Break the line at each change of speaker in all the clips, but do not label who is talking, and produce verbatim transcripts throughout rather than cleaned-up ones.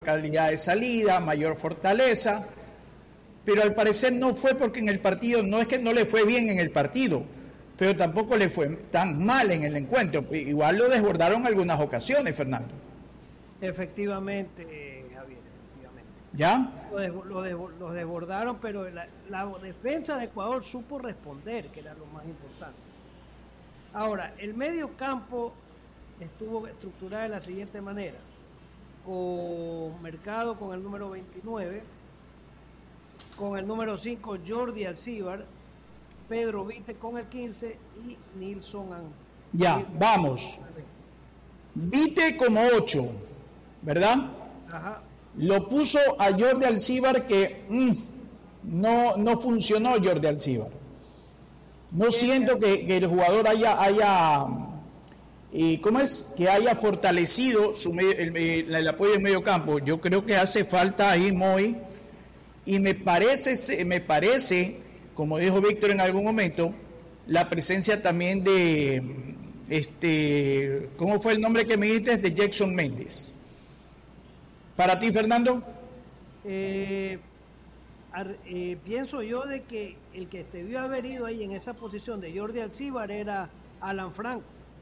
calidad de salida, mayor fortaleza, pero al parecer no fue porque en el partido, no es que no le fue bien en el partido, pero tampoco le fue tan mal en el encuentro. Igual lo desbordaron algunas ocasiones, Fernando.
Efectivamente, Javier, efectivamente.
¿Ya?
Lo, des, lo, des, lo desbordaron, pero la, la defensa de Ecuador supo responder, que era lo más importante. Ahora, el medio campo estuvo estructurado de la siguiente manera: con Mercado con el número veintinueve, con el número cinco Jordi Alcibar, Pedro Vite con el quince y Nilson An.
Ya, vamos. Vite como ocho, ¿verdad?
Ajá.
Lo puso a Jordi Alcibar que mmm, no, no funcionó Jordi Alcibar. No siento que, que el jugador haya, haya eh, ¿cómo es? Que haya fortalecido su medio, el, el, el apoyo del medio campo. Yo creo que hace falta ahí Moy, y me parece, me parece, como dijo Víctor en algún momento, la presencia también de, este, ¿cómo fue el nombre que me dijiste? De Jackson Méndez. ¿Para ti, Fernando?
Eh, eh, pienso yo de que el que debió haber ido ahí en esa posición de Jordi Alcibar era Alan Franco.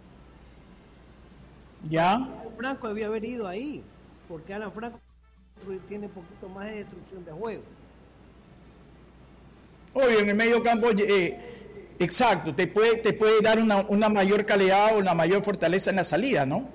¿Ya?
Alan Franco debió haber ido ahí, porque Alan Franco tiene un poquito más de destrucción de juego.
Obvio, en el medio campo, eh, exacto, te puede, te puede dar una, una mayor calidad o una mayor fortaleza en la salida, ¿no?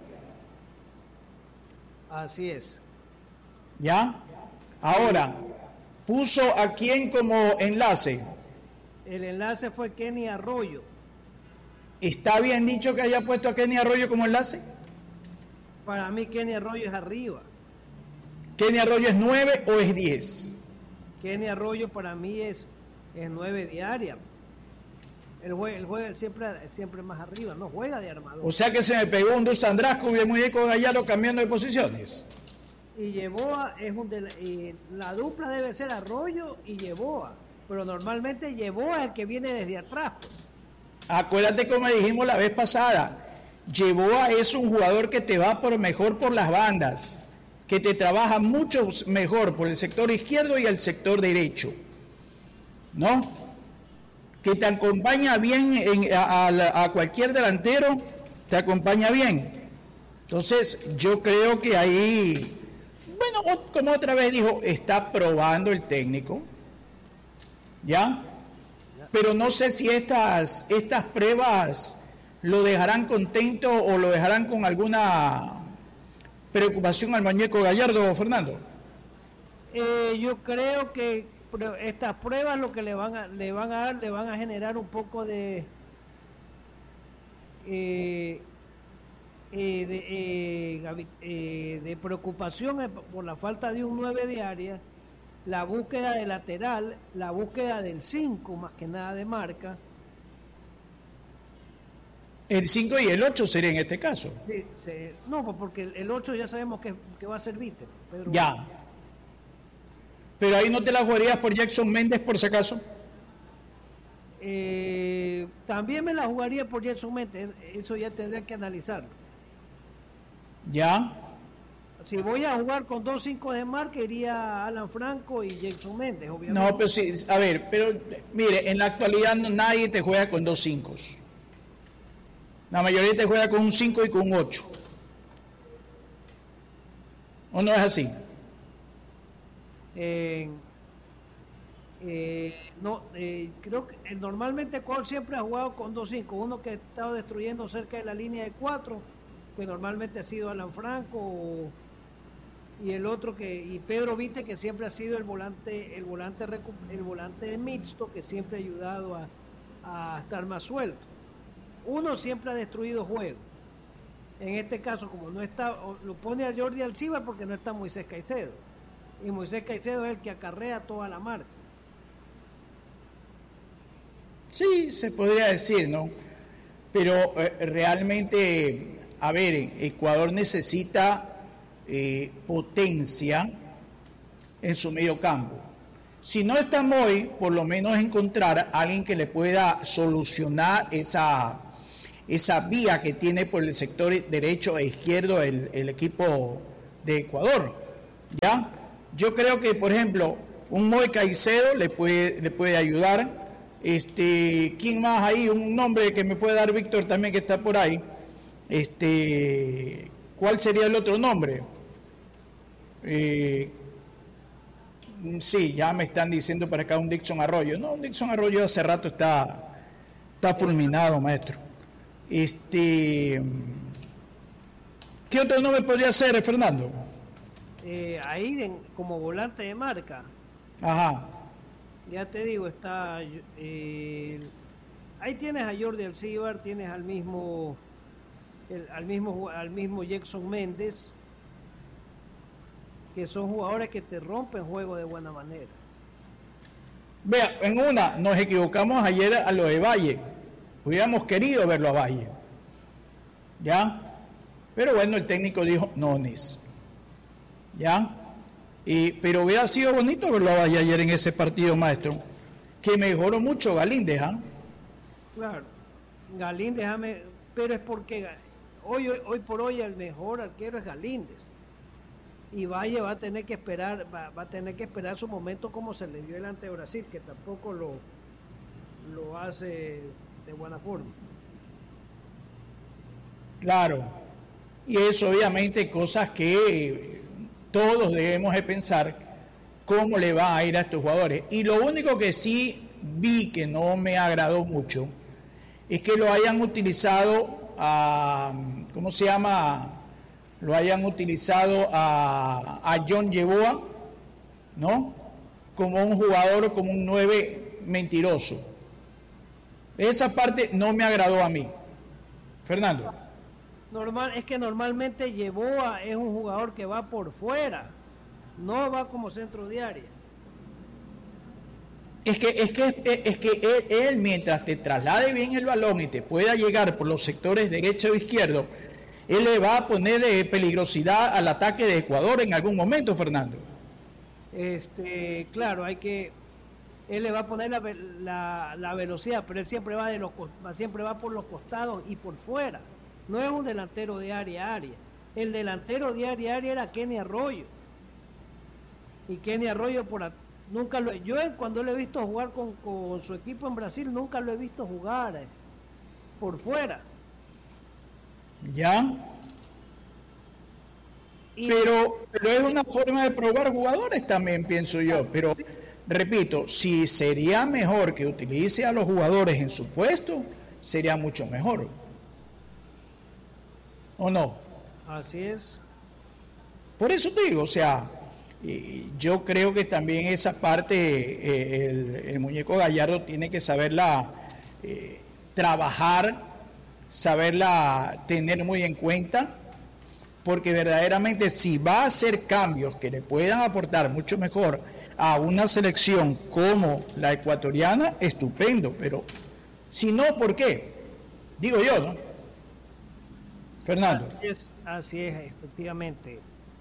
Así es.
¿Ya? Ahora, puso a quién como enlace.
El enlace fue Kenny Arroyo.
¿Está bien dicho que haya puesto a Kenny Arroyo como enlace?
Para mí Kenny Arroyo es arriba.
¿Kenny Arroyo es nueve o es diez?
Kenny Arroyo para mí es, es nueve diaria. Él juega, él juega siempre, siempre más arriba, no juega de armador.
O sea que se me pegó un Dusandrasco y muy bien con Gallardo cambiando de posiciones.
Y Yeboa es un de la, y la dupla debe ser Arroyo y Yeboa, pero normalmente Yeboa es el que viene desde atrás. Pues.
Acuérdate como dijimos la vez pasada, Yeboa es un jugador que te va por mejor por las bandas, que te trabaja mucho mejor por el sector izquierdo y el sector derecho, ¿no? Que te acompaña bien en, a, a, a cualquier delantero, te acompaña bien. Entonces, yo creo que ahí, bueno, como otra vez dijo, está probando el técnico, ¿ya? Pero no sé si estas, estas pruebas lo dejarán contento o lo dejarán con alguna preocupación al muñeco Gallardo, Fernando.
Eh, yo creo que estas pruebas lo que le van a, le van a dar, le van a generar un poco de eh, eh, de, eh, eh, de preocupación por la falta de un nueve de área, la búsqueda de lateral, la búsqueda del cinco, más que nada de marca.
El cinco y el ocho sería en este caso.
Sí, sí. No, porque el ocho ya sabemos que, que va a ser Vite. Pedro
ya.
Vite.
Pero ahí no te la jugarías por Jackson Méndez, por si acaso.
Eh, también me la jugaría por Jackson Méndez, eso ya tendría que analizarlo.
Ya.
Si voy a jugar con dos cinco de marca, iría Alan Franco y Jackson Méndez, obviamente.
No, pero sí, a ver, pero mire, en la actualidad no, nadie te juega con dos cinco. La mayoría te juega con un cinco y con un ocho. ¿O no es así?
Eh, eh, no, eh, creo que eh, normalmente Ecuador siempre ha jugado con dos cinco, uno que ha estado destruyendo cerca de la línea de cuatro, que normalmente ha sido Alan Franco, o, y el otro que y Pedro Vite, que siempre ha sido el volante el volante el volante mixto, que siempre ha ayudado a, a estar más suelto. Uno siempre ha destruido juego. En este caso, como no está, lo pone a Jordi Alcibar porque no está Moisés Caicedo. Y Moisés Caicedo es el que acarrea toda la marca.
Sí, se podría decir, ¿no? Pero eh, realmente, a ver, Ecuador necesita eh, potencia en su medio campo. Si no está Moy, por lo menos encontrar a alguien que le pueda solucionar esa, esa vía que tiene por el sector derecho e izquierdo el, el equipo de Ecuador. ¿Ya? Yo creo que, por ejemplo, un Moy Caicedo le puede, le puede ayudar. Este, ¿quién más ahí? Un nombre que me puede dar Víctor también que está por ahí. Este, ¿cuál sería el otro nombre? Eh, sí, ya me están diciendo para acá un Dixon Arroyo. No, un Dixon Arroyo hace rato está, está fulminado, maestro. Este, ¿qué otro nombre podría ser, Fernando?
Eh, ahí en, como volante de marca.
Ajá.
Ya te digo, está eh, ahí tienes a Jordi Alcibar, tienes al mismo el, al mismo al mismo Jackson Méndez, que son jugadores que te rompen juego de buena manera.
Vea, en una nos equivocamos ayer a lo de Valle. Hubiéramos querido verlo a Valle. ¿Ya? Pero bueno, el técnico dijo no, Nis. ¿Ya? Y, pero hubiera sido bonito verlo a Valle ayer en ese partido, maestro, que mejoró mucho Galíndez, ¿ah?
Claro, Galíndez, déjame, pero es porque hoy, hoy, hoy por hoy el mejor arquero es Galíndez. Y Valle va a tener que esperar, va, va a tener que esperar su momento como se le dio el ante Brasil, que tampoco lo, lo hace de buena forma.
Claro, y eso obviamente cosas que todos debemos de pensar cómo le va a ir a estos jugadores. Y lo único que sí vi que no me agradó mucho es que lo hayan utilizado a, ¿cómo se llama? Lo hayan utilizado a, a John Yeboah, ¿no? Como un jugador, como un nueve mentiroso. Esa parte no me agradó a mí. Fernando.
Normal, es que normalmente Yeboah es un jugador que va por fuera, no va como centro de área.
Es que, es que, es que él, él, mientras te traslade bien el balón y te pueda llegar por los sectores derecho o izquierdo, él le va a poner eh, peligrosidad al ataque de Ecuador en algún momento, Fernando.
Este, claro, hay que, él le va a poner la, la, la velocidad, pero él siempre va de los, siempre va por los costados y por fuera. No es un delantero de área a área. El delantero de área a área era Kenny Arroyo. Y Kenny Arroyo por a, nunca lo yo cuando lo he visto jugar con, con su equipo en Brasil nunca lo he visto jugar eh, por fuera.
Ya. Y, pero, pero es una forma de probar jugadores también, pienso yo. Pero repito, si sería mejor que utilice a los jugadores en su puesto, sería mucho mejor. ¿O no?
Así es.
Por eso te digo, o sea, yo creo que también esa parte, eh, el, el muñeco Gallardo tiene que saberla eh, trabajar, saberla tener muy en cuenta, porque verdaderamente si va a hacer cambios que le puedan aportar mucho mejor a una selección como la ecuatoriana, estupendo, pero si no, ¿por qué? Digo yo, ¿no? Fernando.
Así es, así es, efectivamente.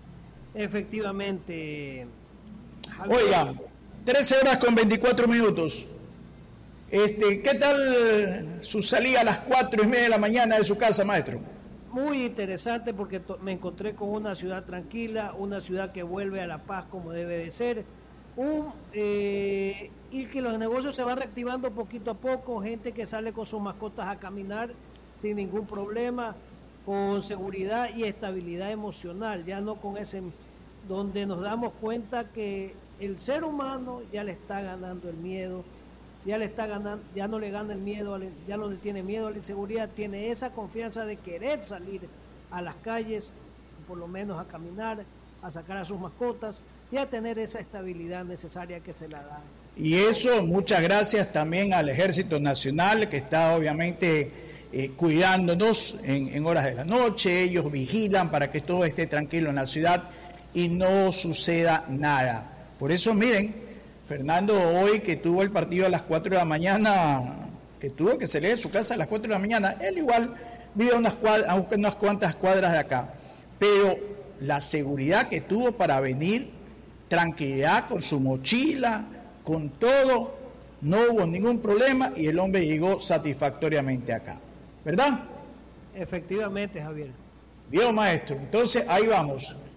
Efectivamente.
Oiga, trece horas con veinticuatro minutos. Este, ¿qué tal su salida a las cuatro y media de la mañana de su casa, maestro?
Muy interesante porque me encontré con una ciudad tranquila, una ciudad que vuelve a la paz como debe de ser, un, eh, y que los negocios se van reactivando poquito a poco, gente que sale con sus mascotas a caminar sin ningún problema, con seguridad y estabilidad emocional, ya no con ese, donde nos damos cuenta que el ser humano ya le está ganando el miedo, ya le está ganando, ya no le gana el miedo, ya no le tiene miedo a la inseguridad, tiene esa confianza de querer salir a las calles, por lo menos a caminar, a sacar a sus mascotas y a tener esa estabilidad necesaria que se la da.
Y eso, muchas gracias también al Ejército Nacional, que está obviamente eh, cuidándonos en, en horas de la noche. Ellos vigilan para que todo esté tranquilo en la ciudad y no suceda nada. Por eso, miren, Fernando hoy que tuvo el partido a las cuatro de la mañana, que tuvo que salir de su casa a las cuatro de la mañana, él igual vive a unas, cuadras, a unas cuantas cuadras de acá, pero la seguridad que tuvo para venir, tranquilidad con su mochila, con todo, no hubo ningún problema y el hombre llegó satisfactoriamente acá, ¿verdad?
Efectivamente, Javier.
Bien, maestro, entonces ahí vamos.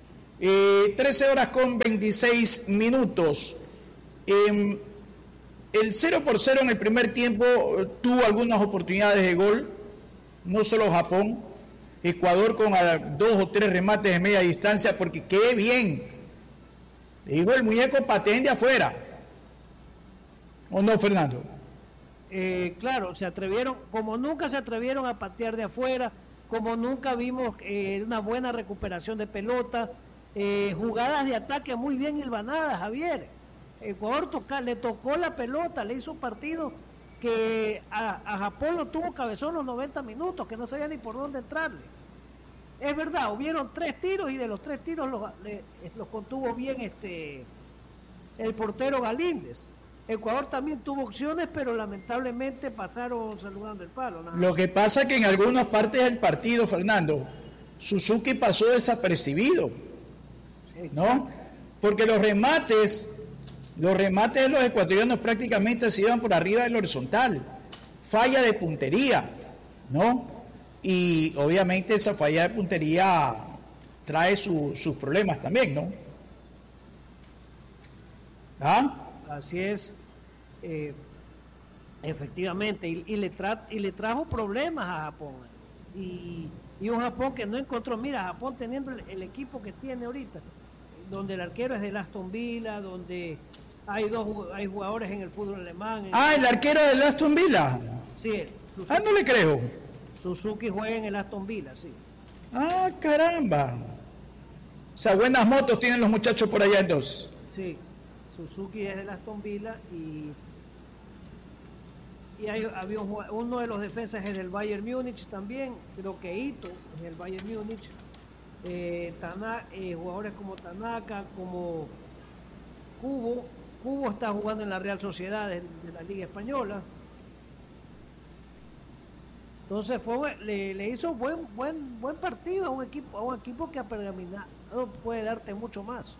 Eh, trece horas con veintiséis minutos. Eh, el cero por cero en el primer tiempo eh, tuvo algunas oportunidades de gol, no solo Japón, Ecuador con a, dos o tres remates de media distancia, porque qué bien, le dijo el muñeco pateen de afuera, ¿o no, Fernando?
Eh, claro, se atrevieron, como nunca se atrevieron a patear de afuera, como nunca vimos eh, una buena recuperación de pelota, eh, jugadas de ataque muy bien hilvanadas, Javier. Ecuador toca, le tocó la pelota, le hizo un partido que a, a Japón lo tuvo cabezón los noventa minutos, que no sabía ni por dónde entrarle. Es verdad, hubieron tres tiros y de los tres tiros los, le, los contuvo bien este el portero Galíndez. Ecuador también tuvo opciones, pero lamentablemente pasaron saludando el palo. Nada.
Lo que pasa es que en algunas partes del partido, Fernando, Suzuki pasó desapercibido, ¿no? Porque los remates, los remates de los ecuatorianos prácticamente se iban por arriba del horizontal. Falla de puntería, ¿no? Y obviamente esa falla de puntería trae su, sus problemas también, ¿no? ¿Ah?
Así es, eh, efectivamente, y, y, le tra y le trajo problemas a Japón. Y, y un Japón que no encontró, mira, Japón teniendo el, el equipo que tiene ahorita, donde el arquero es de Aston Villa, donde hay dos hay jugadores en el fútbol alemán.
Ah, el arquero del Aston Villa.
Sí. Suzuki,
ah, no le creo.
Suzuki juega en el Aston Villa, sí.
Ah, caramba. O sea, buenas motos tienen los muchachos por allá entonces.
Sí. Suzuki es de Aston Villa y, y hay, había un, uno de los defensas es del Bayern Múnich también, creo que Ito es del Bayern Múnich, eh, Tana, eh, jugadores como Tanaka, como Cubo, Cubo está jugando en la Real Sociedad de, de la Liga Española. Entonces fue, le, le hizo buen buen buen partido a un equipo a un equipo que ha pergaminado, puede darte mucho más.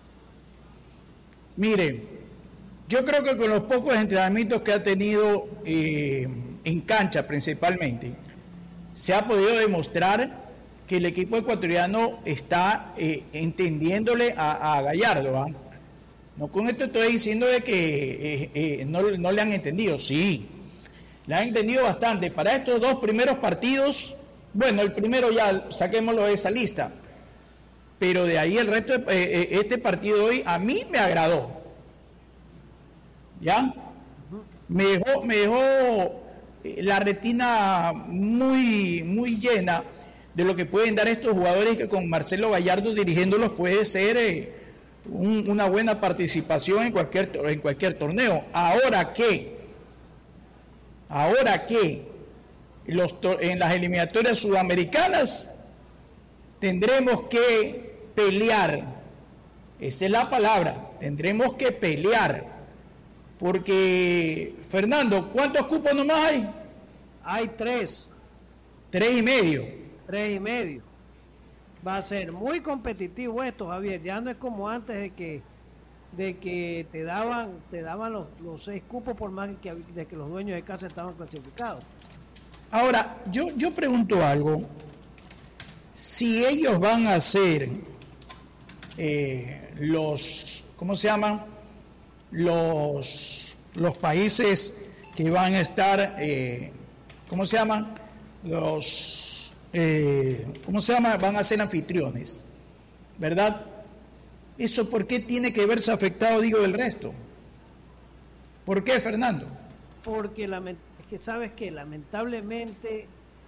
Mire, yo creo que con los pocos entrenamientos que ha tenido eh, en cancha principalmente, se ha podido demostrar que el equipo ecuatoriano está eh, entendiéndole a, a Gallardo. ¿eh? No con esto estoy diciendo de que eh, eh, no, no le han entendido, sí, le han entendido bastante. Para estos dos primeros partidos, bueno, el primero ya saquémoslo de esa lista. Pero de ahí el resto, de, eh, este partido de hoy a mí me agradó. ¿Ya? Me dejó, me dejó la retina muy, muy llena de lo que pueden dar estos jugadores, que con Marcelo Gallardo dirigiéndolos puede ser eh, un, una buena participación en cualquier, en cualquier torneo. Ahora que, ahora que los, en las eliminatorias sudamericanas tendremos que pelear, esa es la palabra, tendremos que pelear, porque, Fernando, ¿cuántos cupos nomás hay?
Hay tres.
Tres y medio.
Tres y medio. Va a ser muy competitivo esto, Javier, ya no es como antes de que de que te daban te daban los, los seis cupos por más que, de que los dueños de casa estaban clasificados.
Ahora, yo, yo pregunto algo, si ellos van a ser eh, los, ¿cómo se llaman? Los, los países que van a estar, eh, ¿cómo se llaman? Los, eh, ¿cómo se llama? Van a ser anfitriones, ¿verdad? ¿Eso por qué tiene que verse afectado, digo, del resto? ¿Por qué, Fernando?
Porque la, es que sabes que lamentablemente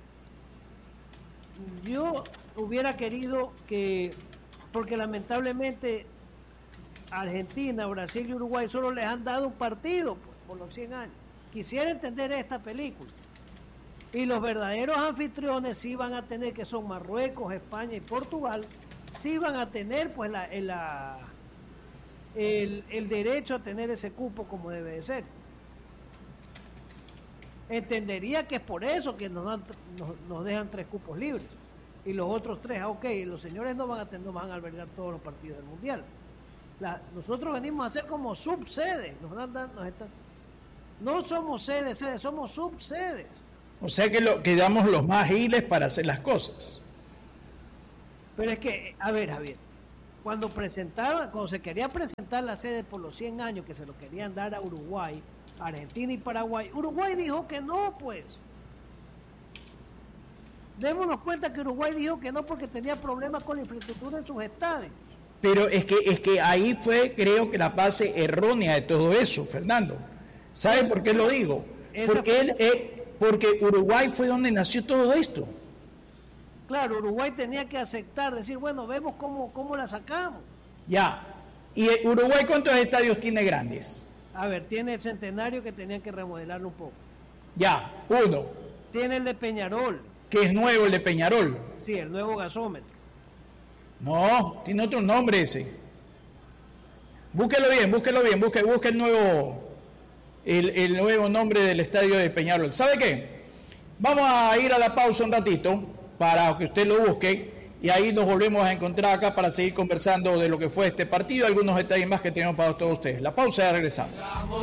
yo hubiera querido que, porque lamentablemente Argentina, Brasil y Uruguay solo les han dado un partido por, por los cien años. Quisiera entender esta película. Y los verdaderos anfitriones sí van a tener, que son Marruecos, España y Portugal, sí van a tener pues la, la, el, el derecho a tener ese cupo como debe de ser. Entendería que es por eso que nos, dan, nos, nos dejan tres cupos libres. Y los otros tres, ah, ok, los señores no van a tener, no van a albergar todos los partidos del Mundial. La, nosotros venimos a ser como subsedes, nos dan, nos están, no somos sedes, sedes, somos subsedes.
O sea que, lo, que damos los más ágiles para hacer las cosas.
Pero es que, a ver, Javier, cuando presentaron, cuando se quería presentar la sede por los cien años que se lo querían dar a Uruguay, Argentina y Paraguay, Uruguay dijo que no, pues. Démonos cuenta que Uruguay dijo que no porque tenía problemas con la infraestructura en sus estadios.
Pero es que, es que ahí fue, creo que la base errónea de todo eso, Fernando. ¿Saben por qué lo digo? Porque, él, eh, porque Uruguay fue donde nació todo esto.
Claro, Uruguay tenía que aceptar, decir, bueno, vemos cómo, cómo la sacamos.
Ya. ¿Y Uruguay cuántos estadios tiene grandes?
A ver, tiene el Centenario que tenían que remodelarlo un poco.
Ya, uno.
Tiene el de Peñarol.
Que es nuevo el de Peñarol.
Sí, el nuevo gasómetro.
No, tiene otro nombre ese. Búsquelo bien, búsquelo bien, busque, busque el nuevo, el, el nuevo nombre del estadio de Peñarol. ¿Sabe qué? Vamos a ir a la pausa un ratito para que usted lo busque y ahí nos volvemos a encontrar acá para seguir conversando de lo que fue este partido, algunos detalles más que tenemos para todos ustedes. La pausa y regresamos.